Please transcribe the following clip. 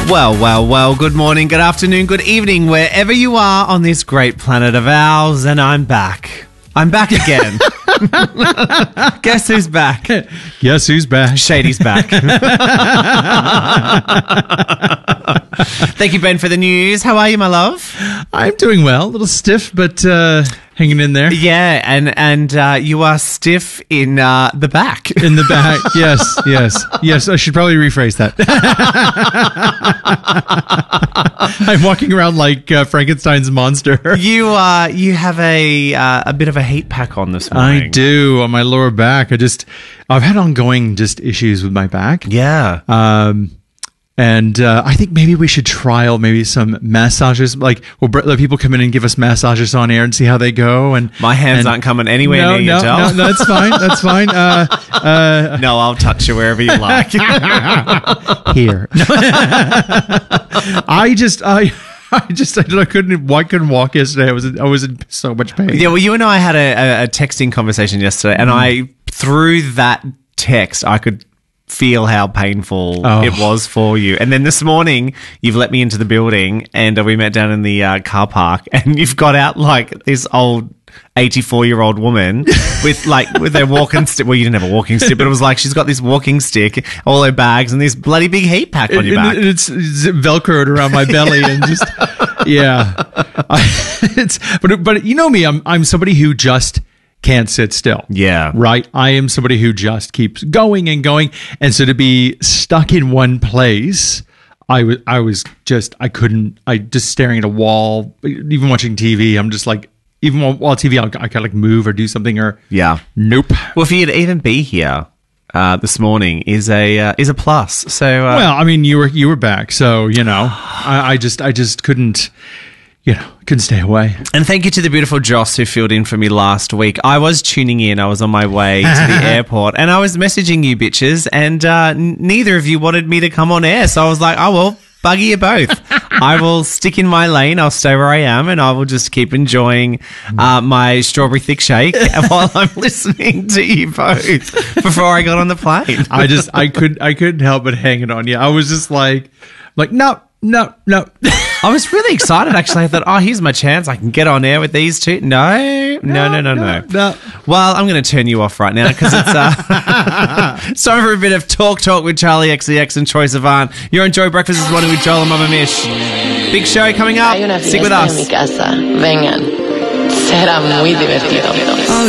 Well, good morning, good afternoon, good evening, wherever you are on this great planet of ours, and I'm back. I'm back again. Guess who's back? Guess who's back? Shady's back. Thank you, Ben, for the news. How are you, my love? I'm doing well. A little stiff, but hanging in there. Yeah, and you are stiff in the back. In the back, yes. I should probably rephrase that. I'm walking around like Frankenstein's monster. You have a bit of a heat pack on this morning. I do, on my lower back. I've had ongoing issues with my back. Yeah. And I think maybe we should trial some massages. Like, we'll let people come in and give us massages on air and see how they go. And my hands aren't coming anywhere near you, Joel. No, that's fine. That's fine. No, I'll touch you wherever you like. Here. I couldn't walk yesterday. I was in so much pain. Yeah, well, you and I had a texting conversation yesterday, and through that text, I could feel how painful it was for you. And then this morning, you've let me into the building, and we met down in the car park, and you've got out like this old 84-year-old woman with their walking stick. Well, you didn't have a walking stick, but it was like she's got this walking stick, all her bags, and this bloody big heat pack on your back. It's velcroed around my belly, and but you know me, I'm somebody who just can't sit still. Yeah. Right? I am somebody who just keeps going and going. And so to be stuck in one place, I just staring at a wall, even watching TV, I'm just like, even while TV, I kind of move or do something or... Yeah. Nope. Well, for you to even be here this morning is a plus. So... well, I mean, you were back, so, I just couldn't... couldn't stay away. And thank you to the beautiful Joss who filled in for me last week. I was tuning in. I was on my way to the airport, and I was messaging you bitches, and neither of you wanted me to come on air. So I was like, oh, well, bugger you both. I will stick in my lane. I'll stay where I am, and I will just keep enjoying my strawberry thick shake while I'm listening to you both before I got on the plane. I couldn't help but hanging on you. I was just like, no. I was really excited, actually. I thought, here's my chance. I can get on air with these two. No. Well, I'm going to turn you off right now because it's time for a bit of Talk with Charlie XCX and Troy Sivan. You're on Joy Breakfast this morning with Joel and Mama Mish. Big show coming up. Stick with us. Vengan. Será muy divertido.